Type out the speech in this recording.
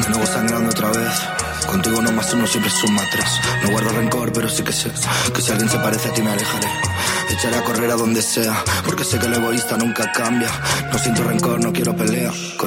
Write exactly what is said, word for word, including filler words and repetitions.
De nuevo sangrando otra vez. Contigo uno más uno siempre suma tres. No guardo rencor, pero sí que sé que si alguien se parece a ti me alejaré. Echaré a correr a donde sea, porque sé que el egoísta nunca cambia. No siento rencor, no quiero pelea.